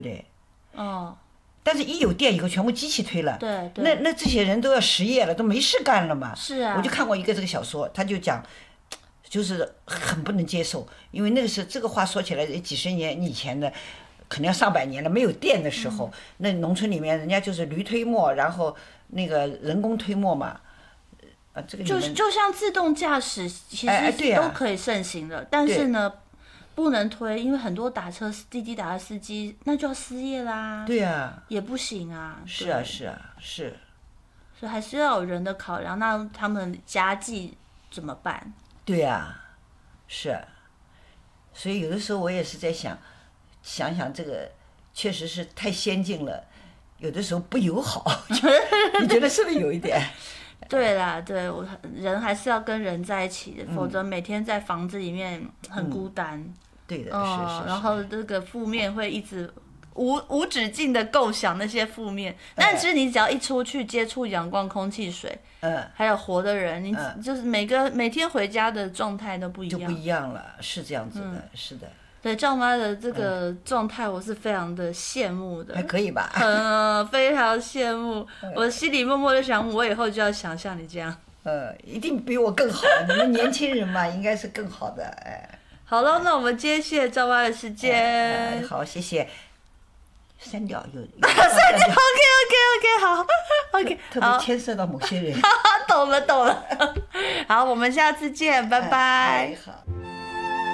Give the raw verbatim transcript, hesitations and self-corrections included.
对， 哦， 但是一有电以后，全部机器推了。 对对， 那那这些人都要失业了，都没事干了嘛。 是啊， 我就看过一个这个小说，他就讲，就是很不能接受，因为那个是这个话说起来几十年以前的，可能要上百年了，没有电的时候， 嗯、 那农村里面人家就是驴推磨，然后那个人工推磨嘛。啊，这个就就像自动驾驶，其实哎对啊都可以盛行的，但是呢，不能推，因为很多打车滴滴打的司机那就要失业啦。 对啊， 也不行啊。 是啊，是啊，是。 所以还是要有人的考量，那他们家计怎么办？ 对啊，是啊。所以有的时候我也是在想，想想这个确实是太先进了，有的时候不友好。你觉得是不是有一点？ 对啦，对，我人还是要跟人在一起的， 嗯、 否则每天在房子里面很孤单。 嗯、对的， 哦、 是是是。 然后这个负面会一直无无止境的构想那些负面，但其实你只要一出去接触阳光、空气、水， 嗯， 还有活的人，你就是每个每天回家的状态都不一样， 就不一样了，是这样子的，嗯、是的。 对赵妈的这个状态，我是非常的羡慕的， 还可以吧？ 嗯，非常羡慕。我心里默默的想，我以后就要想像你这样。 呃，一定比我更好。你们年轻人嘛，应该是更好的，哎。 好了，那我们今天谢谢赵妈的时间。 哎、好，谢谢。删掉有。 删掉 ，OK OK OK， 好 ，OK， 特别牵涉到某些人。 懂了懂了。好，我们下次见，拜拜。 哎、好。